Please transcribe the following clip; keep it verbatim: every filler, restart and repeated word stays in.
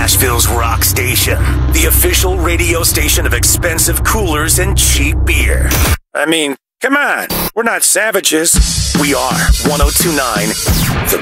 Nashville's rock station, the official radio station of expensive coolers and cheap beer. I mean, come on, we're not savages. We are one oh two point nine The